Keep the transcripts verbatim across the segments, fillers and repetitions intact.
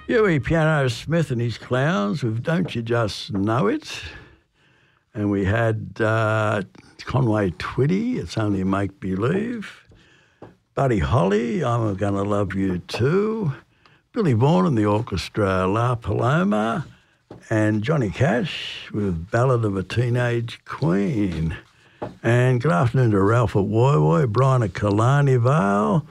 Huey Piano Smith and his Clowns with Don't You Just Know It. And we had uh, Conway Twitty, It's Only Make Believe. Buddy Holly, I'm Gonna Love You Too. Billy Vaughan and the orchestra, La Paloma. And Johnny Cash with Ballad of a Teenage Queen. And good afternoon to Ralph at Woy Woy, Brian at Killarney Vale.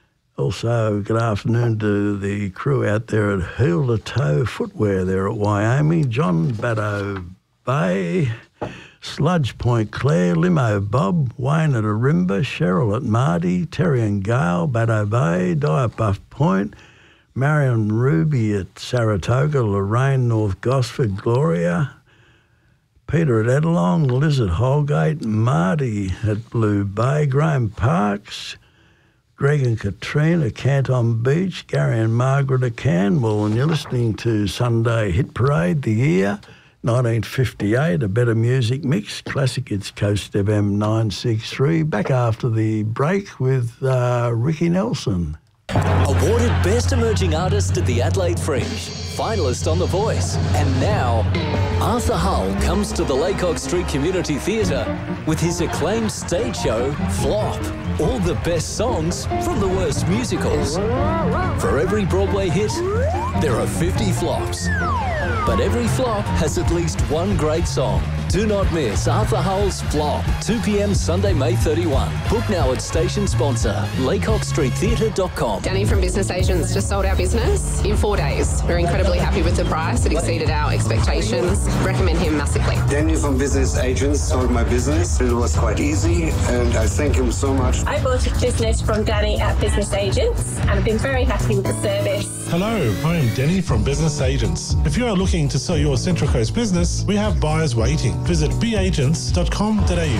Also, good afternoon to the crew out there at Heel to Toe Footwear there at Wyoming, John Baddow Bay, Sludge Point Clare, Limo Bob, Wayne at Arimba, Cheryl at Marty, Terry and Gale, Baddow Bay, Diet Buff Point, Marion Ruby at Saratoga, Lorraine, North Gosford, Gloria, Peter at Edelong, Liz at Holgate, Marty at Blue Bay, Graham Parks, Greg and Katrina, Canton Beach, Gary and Margaret at Canmore, and you're listening to Sunday Hit Parade, the year nineteen fifty-eight, a better music mix, classic hits, Coast F M nine sixty-three. Back after the break with uh, Ricky Nelson. Awarded Best Emerging Artist at the Adelaide Fringe, finalist on The Voice, and now Arthur Hull comes to the Laycock Street Community Theatre with his acclaimed stage show, Flop. All the best songs from the worst musicals. For every Broadway hit, there are fifty flops. But every flop has at least one great song. Do not miss Arthur Hull's Flop, two p.m. Sunday, May thirty-first. Book now at station sponsor, laycock street theatre dot com. Danny from Business Agents just sold our business in four days. We're incredibly happy with the price. It exceeded our expectations. Recommend him massively. Danny from Business Agents sold my business. It was quite easy, and I thank him so much. I bought a business from Danny at Business Agents, and I've been very happy with the service. Hello, I am Danny from Business Agents. If you are looking to sell your Central Coast business, we have buyers waiting. Visit b agents dot com dot a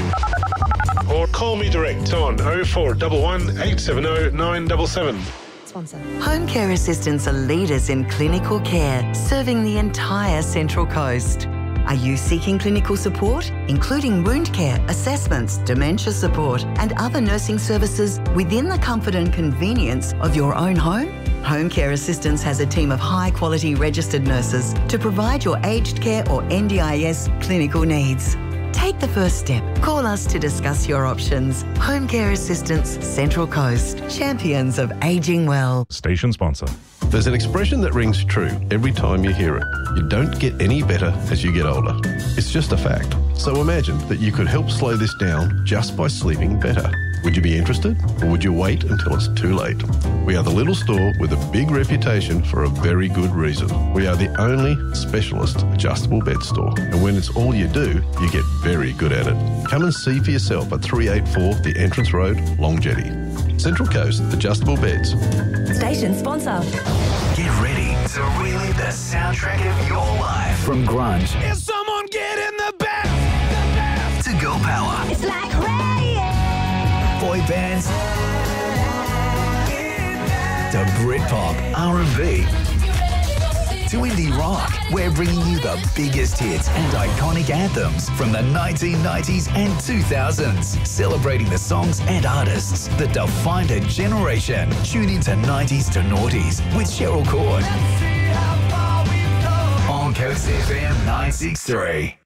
u or call me direct on oh four one one, eight seven oh, nine seven seven. Sponsor. Home care assistants are leaders in clinical care, serving the entire Central Coast. Are you seeking clinical support, including wound care, assessments, dementia support, and other nursing services within the comfort and convenience of your own home? Home Care Assistance has a team of high-quality registered nurses to provide your aged care or N D I S clinical needs. Take the first step. Call us to discuss your options. Home Care Assistance, Central Coast. Champions of ageing well. Station sponsor. There's an expression that rings true every time you hear it. You don't get any better as you get older. It's just a fact. So imagine that you could help slow this down just by sleeping better. Would you be interested, or would you wait until it's too late? We are the little store with a big reputation for a very good reason. We are the only specialist adjustable bed store, and when it's all you do, you get very good at it. Come and see for yourself at three eighty-four The Entrance Road, Long Jetty. Central Coast Adjustable Beds. Station sponsor. Get ready to relive the soundtrack of your life. From grunge. Is someone getting the best? To girl power. It's like rain. Boy bands. To Britpop, R and B. To indie rock. We're bringing you the biggest hits and iconic anthems from the nineteen nineties and two thousands. Celebrating the songs and artists that defined a generation. Tune into nineties to noughties with Cheryl Cord. On Coast F M nine sixty-three.